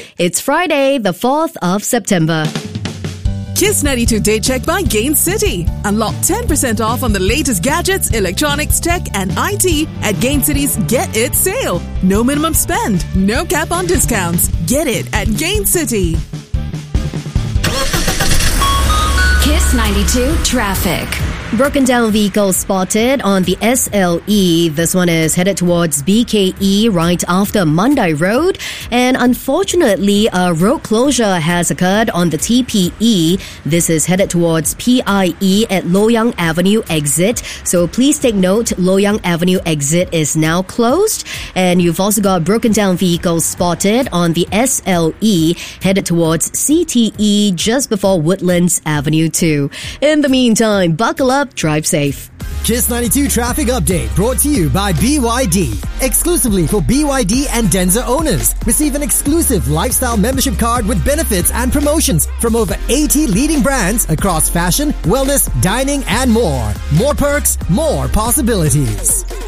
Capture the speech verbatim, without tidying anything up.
It's Friday, the fourth of September. Kiss ninety-two Day Check by Gain City. Unlock ten percent off on the latest gadgets, electronics, tech and I T at Gain City's Get It sale. No minimum spend, no cap on discounts. Get it at Gain City. Kiss ninety-two Traffic. Broken down vehicles spotted on the S L E. This one is headed towards B K E right after Mandai Road. And unfortunately, a road closure has occurred on the T P E. This is headed towards P I E at Loyang Avenue exit. So please take note, Loyang Avenue exit is now closed. And you've also got broken down vehicles spotted on the S L E headed towards C T E just before Woodlands Avenue two. In the meantime, buckle up. Drive safe. Kiss ninety-two Traffic Update brought to you by B Y D. Exclusively for B Y D and Denza owners. Receive an exclusive lifestyle membership card with benefits and promotions from over eighty leading brands across fashion, wellness, dining and more. More perks, more possibilities.